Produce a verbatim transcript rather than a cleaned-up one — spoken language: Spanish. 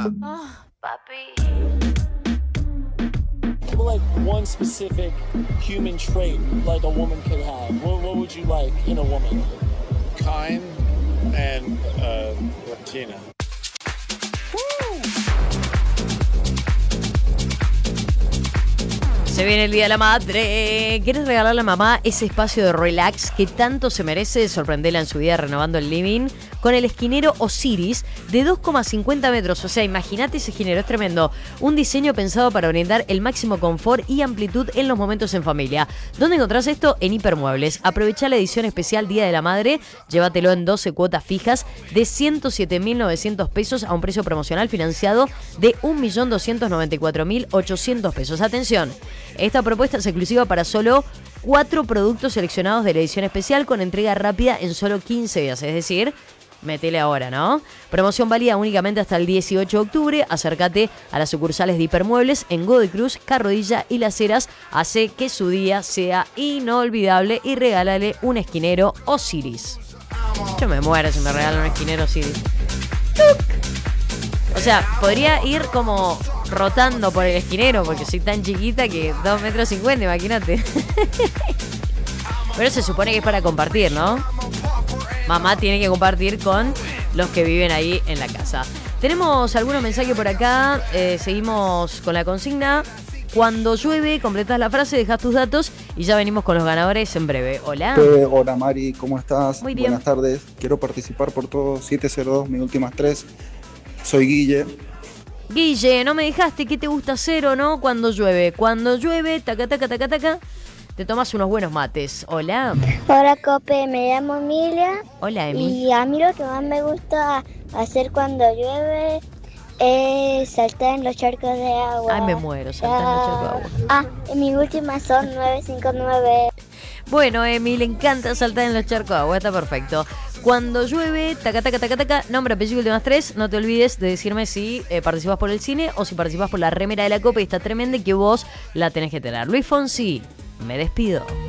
Ah, papi. Like one specific human trait like a woman could have. What, what would you like in a woman? Kind and uh, Latina. Se viene el Día de la Madre. ¿Quieres regalarle a mamá ese espacio de relax que tanto se merece? Sorprenderla en su día renovando el living con el esquinero Osiris de dos coma cincuenta metros. O sea, imagínate ese esquinero, es tremendo. Un diseño pensado para brindar el máximo confort y amplitud en los momentos en familia. ¿Dónde encontrás esto? En Hipermuebles. Aprovecha la edición especial Día de la Madre. Llévatelo en doce cuotas fijas de ciento siete mil novecientos pesos a un precio promocional financiado de un millón doscientos noventa y cuatro mil ochocientos pesos. Atención. Esta propuesta es exclusiva para solo cuatro productos seleccionados de la edición especial con entrega rápida en solo quince días. Es decir, métele ahora, ¿no? Promoción válida únicamente hasta el dieciocho de octubre. Acércate a las sucursales de Hipermuebles en Godoy Cruz, Carrodilla y Las Heras. Hace que su día sea inolvidable y regálale un esquinero Osiris. Yo me muero si me regalan un esquinero Osiris. ¡Tuc! O sea, podría ir como rotando por el esquinero porque soy tan chiquita que dos metros cincuenta, imagínate. Pero se supone que es para compartir, ¿no? Mamá tiene que compartir con los que viven ahí en la casa. Tenemos algunos mensajes por acá. Eh, seguimos con la consigna. Cuando llueve, completás la frase, dejas tus datos y ya venimos con los ganadores en breve. Hola. Eh, hola Mari, ¿cómo estás? Muy bien. Buenas tardes. Quiero participar por todo siete cero dos, mis últimas tres. Soy Guille. Guille, no me dejaste qué te gusta hacer o no cuando llueve. Cuando llueve, taca, taca, taca, taca, te tomas unos buenos mates. Hola. Hola Cope, me llamo Emilia. Hola, Emi. Y a mí lo que más me gusta hacer cuando llueve es saltar en los charcos de agua. Ay, me muero, saltar en los charcos de agua. Ah, y mis últimas son nueve cinco nueve. Bueno, Emi, le encanta saltar en los charcos de agua, está perfecto. Cuando llueve, taca, taca, taca, taca, nombre, apellido y últimas tres. No te olvides de decirme si eh, participas por el cine o si participas por la remera de la Copa y está tremenda y que vos la tenés que tener. Luis Fonsi, me despido.